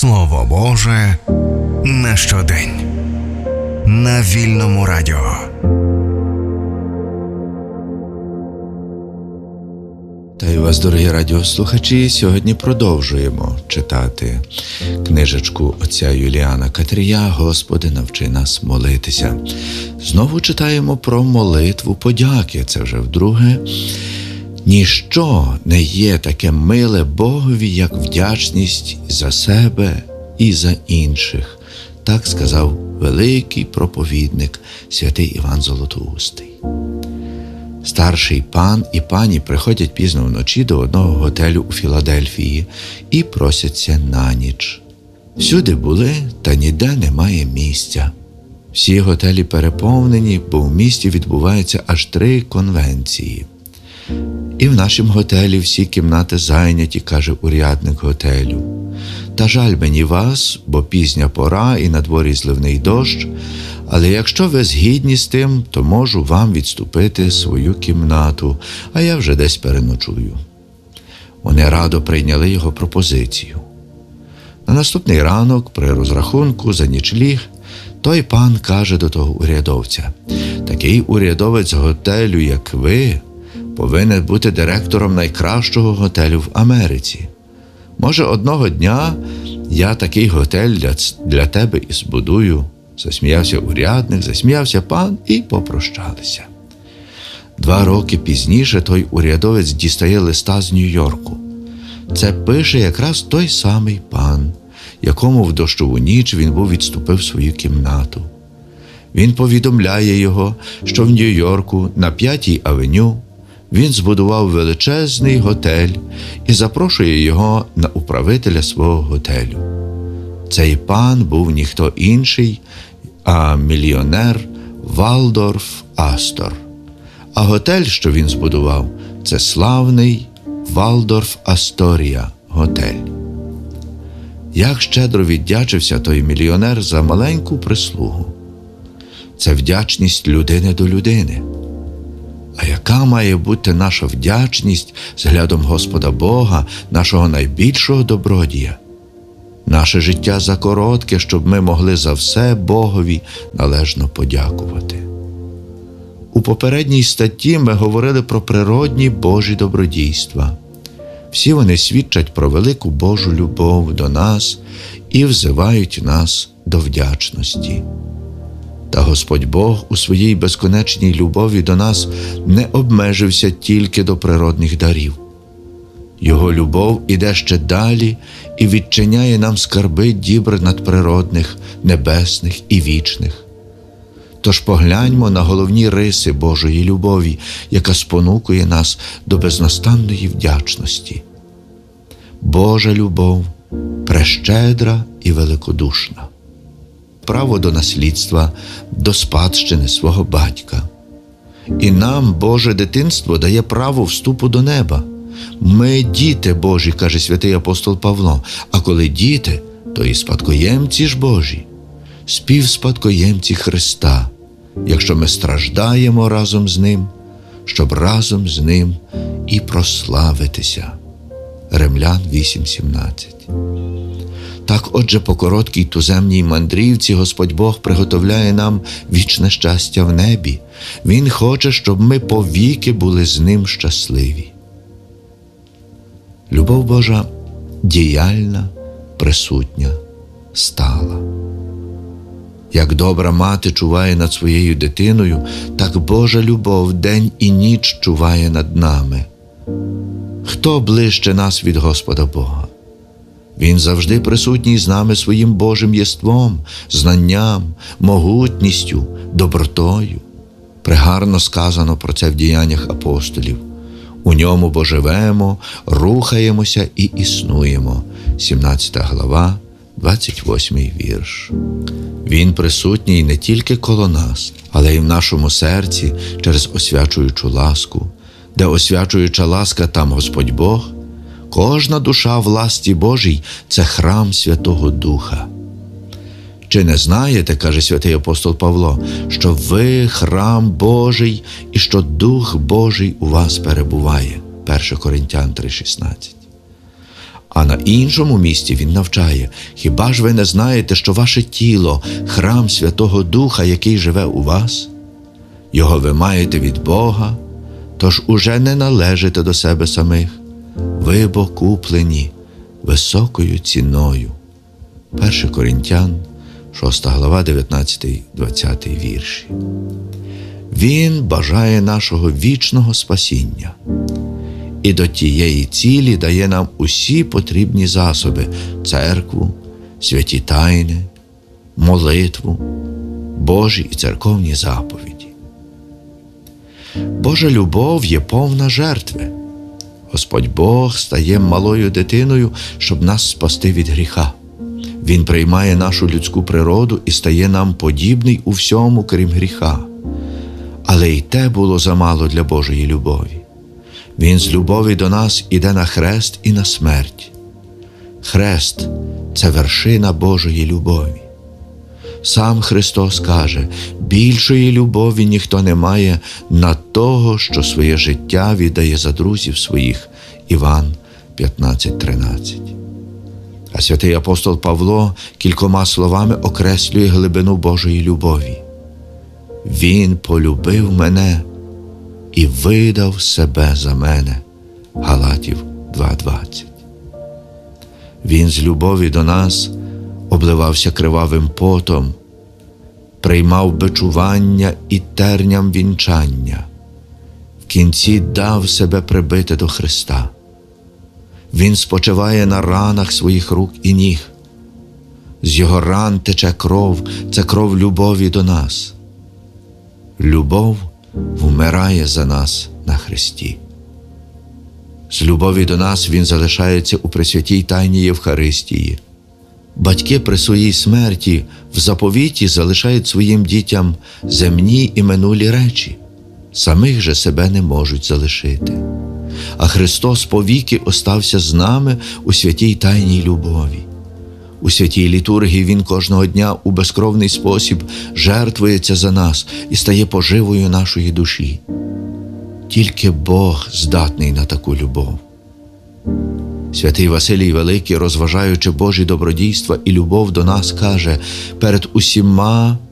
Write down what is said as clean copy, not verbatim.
Слово Боже на щодень. На Вільному радіо. Вітаю вас, дорогі радіослухачі. Сьогодні продовжуємо читати книжечку отця Юліана Катрія «Господи, навчи нас молитися». Знову читаємо про молитву подяки. Це вже вдруге. Ніщо не є таке миле Богові, як вдячність за себе і за інших. Так сказав великий проповідник святий Іван Золотоустий. Старший пан і пані приходять пізно вночі до одного готелю у Філадельфії і просяться на ніч. Всюди були, та ніде немає місця. Всі готелі переповнені, бо в місті відбуваються аж 3 конвенції. І в нашому готелі всі кімнати зайняті, каже урядник готелю. Та жаль мені вас, бо пізня пора і на дворі зливний дощ, але якщо ви згідні з тим, то можу вам відступити свою кімнату, а я вже десь переночую. Вони радо прийняли його пропозицію. На наступний ранок, при розрахунку за нічліг, той пан каже до того урядовця: «Такий урядовець готелю, як ви, повинен бути директором найкращого готелю в Америці. Може, одного дня я такий готель для тебе і збудую». Засміявся урядник, засміявся пан і попрощалися. 2 роки пізніше той урядовець дістає листа з Нью-Йорку. Це пише якраз той самий пан, якому в дощову ніч він відступив свою кімнату. Він повідомляє його, що в Нью-Йорку на 5-й авеню він збудував величезний готель і запрошує його на управителя свого готелю. Цей пан був ніхто інший, а мільйонер Валдорф Астор. А готель, що він збудував, це славний Валдорф Асторія готель. Як щедро віддячився той мільйонер за маленьку прислугу. Це вдячність людини до людини. А яка має бути наша вдячність взглядом Господа Бога, нашого найбільшого добродія? Наше життя закоротке, щоб ми могли за все Богові належно подякувати. У попередній статті ми говорили про природні Божі добродійства. Всі вони свідчать про велику Божу любов до нас і взивають нас до вдячності. Та Господь Бог у своїй безконечній любові до нас не обмежився тільки до природних дарів. Його любов іде ще далі і відчиняє нам скарби дібр надприродних, небесних і вічних. Тож погляньмо на головні риси Божої любові, яка спонукує нас до безнастанної вдячності. Божа любов прещедра і великодушна. Право до наслідства, до спадщини свого батька. І нам Боже дитинство дає право вступу до неба. Ми діти Божі, каже святий апостол Павло, а коли діти, то і спадкоємці ж Божі, співспадкоємці Христа, якщо ми страждаємо разом з Ним, щоб разом з Ним і прославитися. Римлян 8:17. Так, отже, по короткій туземній мандрівці Господь Бог приготовляє нам вічне щастя в небі. Він хоче, щоб ми повіки були з Ним щасливі. Любов Божа діяльна, присутня, стала. Як добра мати чуває над своєю дитиною, так Божа любов день і ніч чуває над нами. Хто ближче нас від Господа Бога? Він завжди присутній з нами своїм Божим єством, знанням, могутністю, добротою. Прегарно сказано про це в діяннях апостолів. У ньому бо живемо, рухаємося і існуємо. 17 глава, 28 вірш. Він присутній не тільки коло нас, але й в нашому серці через освячуючу ласку. Де освячуюча ласка, там Господь Бог. Кожна душа в ласті Божій – це храм Святого Духа. Чи не знаєте, каже святий апостол Павло, що ви храм Божий і що Дух Божий у вас перебуває? 1 Коринтян 3:16. А на іншому місці він навчає: «Хіба ж ви не знаєте, що ваше тіло – храм Святого Духа, який живе у вас? Його ви маєте від Бога, тож уже не належите до себе самих. Ви бо куплені високою ціною». 1 Коринтян, 6 глава, 19-20 вірші. Він бажає нашого вічного спасіння. І до тієї цілі дає нам усі потрібні засоби – церкву, святі тайни, молитву, Божі і церковні заповіді. Божа любов є повна жертви. Господь Бог стає малою дитиною, щоб нас спасти від гріха. Він приймає нашу людську природу і стає нам подібний у всьому, крім гріха. Але й те було замало для Божої любові. Він з любові до нас іде на хрест і на смерть. Хрест – це вершина Божої любові. Сам Христос каже: «Більшої любові ніхто не має над того, що своє життя віддає за друзів своїх». Іван 15:13. А святий апостол Павло кількома словами окреслює глибину Божої любові. «Він полюбив мене і видав себе за мене». Галатів 2:20. Він з любові до нас обливався кривавим потом, приймав бичування і терням вінчання, в кінці дав себе прибити до Христа. Він спочиває на ранах своїх рук і ніг. З його ран тече кров, це кров любові до нас. Любов вмирає за нас на хресті. З любові до нас він залишається у пресвятій тайні Євхаристії. Батьки при своїй смерті в заповіті залишають своїм дітям земні і минулі речі, самих же себе не можуть залишити. А Христос повіки остався з нами у святій тайній любові. У святій літургії Він кожного дня у безкровний спосіб жертвується за нас і стає поживою нашої душі. Тільки Бог здатний на таку любов. Святий Василій Великий, розважаючи Божі добродійства і любов до нас, каже: «Перед усіма